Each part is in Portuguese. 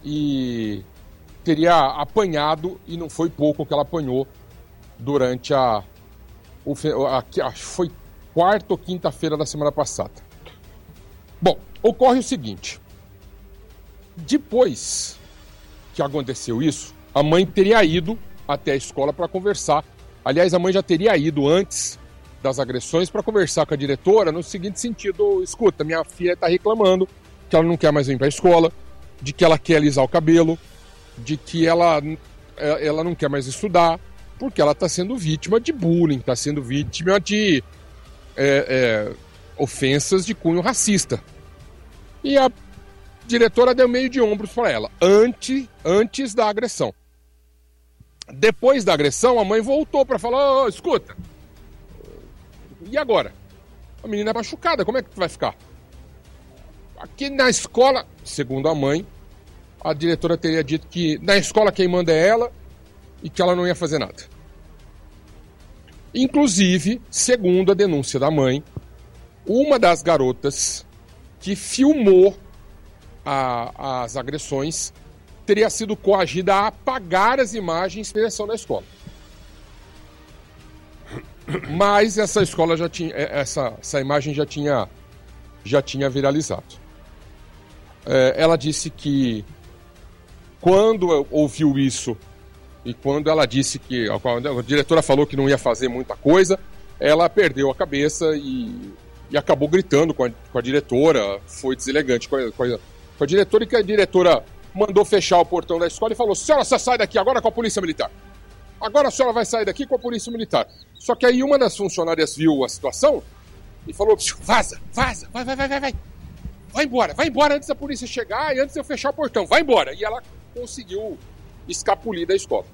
e teria apanhado, e não foi pouco que ela apanhou durante foi quarta ou quinta-feira da semana passada. Bom, ocorre o seguinte: depois que aconteceu isso, a mãe teria ido até a escola para conversar. Aliás, a mãe já teria ido antes das agressões para conversar com a diretora no seguinte sentido: escuta, minha filha está reclamando que ela não quer mais vir para a escola, de que ela quer alisar o cabelo, de que ela não quer mais estudar, porque ela está sendo vítima de bullying, está sendo vítima de ofensas de cunho racista. E a diretora deu meio de ombros para ela, antes da agressão. Depois da agressão, a mãe voltou para falar: escuta, e agora? A menina é machucada, como é que vai ficar? Aqui na escola, segundo a mãe, a diretora teria dito que na escola quem manda é ela e que ela não ia fazer nada. Inclusive, segundo a denúncia da mãe, uma das garotas que filmou as agressões teria sido coagida a apagar as imagens de direção da escola. Mas essa escola já tinha, essa imagem já tinha viralizado. Ela disse que quando ouviu isso e quando ela disse que a diretora falou que não ia fazer muita coisa, ela perdeu a cabeça e acabou gritando com a diretora, foi deselegante com a diretora, e que a diretora mandou fechar o portão da escola e falou: senhora, você sai daqui agora com a polícia militar. Agora a senhora vai sair daqui com a polícia militar. Só que aí uma das funcionárias viu a situação e falou: vaza, vai. Vai embora antes da polícia chegar e antes de eu fechar o portão, vai embora. E ela conseguiu escapulir da escola.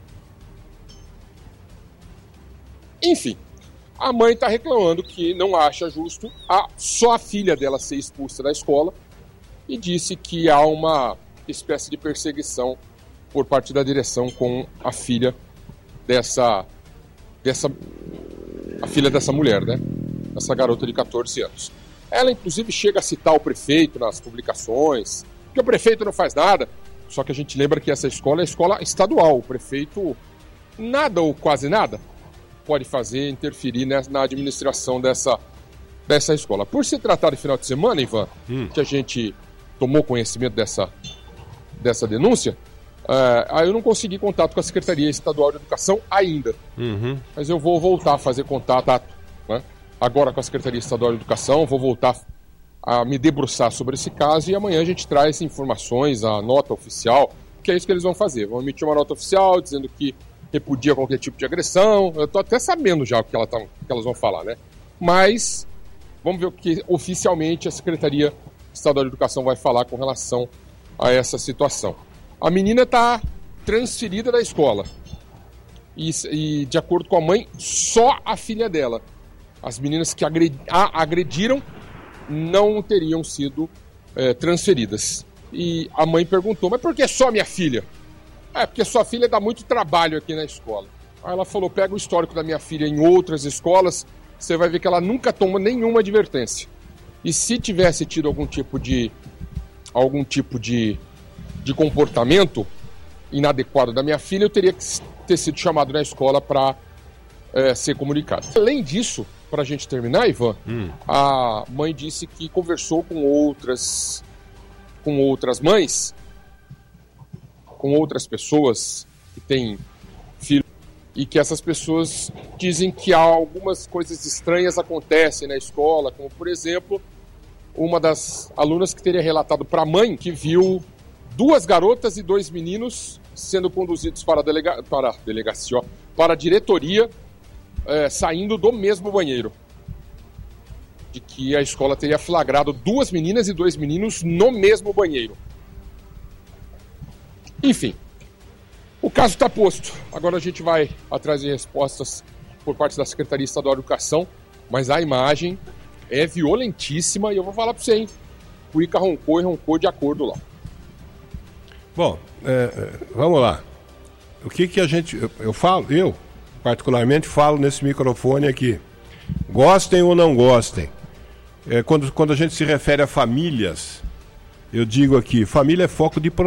Enfim, a mãe está reclamando que não acha justo só a filha dela ser expulsa da escola e disse que há uma espécie de perseguição por parte da direção com a filha a filha dessa mulher, né? Essa garota de 14 anos. Ela, inclusive, chega a citar o prefeito nas publicações, que o prefeito não faz nada. Só que a gente lembra que essa escola é escola estadual. O prefeito, nada ou quase nada, pode fazer, interferir na administração dessa escola. Por se tratar de final de semana, Ivan, que a gente tomou conhecimento dessa denúncia, eu não consegui contato com a Secretaria Estadual de Educação ainda. Mas eu vou voltar a fazer contato, né, agora com a Secretaria Estadual de Educação, vou voltar a me debruçar sobre esse caso e amanhã a gente traz informações, a nota oficial, que é isso que eles vão fazer. Vão emitir uma nota oficial dizendo que repudia qualquer tipo de agressão. Eu estou até sabendo já o que elas vão falar, né? Mas vamos ver o que oficialmente a Secretaria Estadual de Educação vai falar com relação a essa situação. A menina está transferida da escola e, de acordo com a mãe, só a filha dela. As meninas que a agrediram não teriam sido transferidas. E a mãe perguntou: mas por que só minha filha? Porque sua filha dá muito trabalho aqui na escola. Aí ela falou: pega o histórico da minha filha em outras escolas, você vai ver que ela nunca toma nenhuma advertência. E se tivesse tido algum tipo de comportamento inadequado da minha filha, eu teria que ter sido chamado na escola para ser comunicado. Além disso, para a gente terminar, Ivan, a mãe disse que conversou com outras mães, com outras pessoas que têm filhos, e que essas pessoas dizem que algumas coisas estranhas acontecem na escola, como, por exemplo, uma das alunas que teria relatado para a mãe que viu 2 garotas e 2 meninos sendo conduzidos para a diretoria, saindo do mesmo banheiro. De que a escola teria flagrado 2 meninas e 2 meninos no mesmo banheiro. Enfim, o caso está posto. Agora a gente vai atrás de respostas por parte da Secretaria Estadual de Educação, mas a imagem é violentíssima e eu vou falar para você, hein? O Ica roncou de acordo lá. Bom, vamos lá. O que a gente... Eu particularmente falo nesse microfone aqui. Gostem ou não gostem. Quando a gente se refere a famílias, eu digo aqui, família é foco de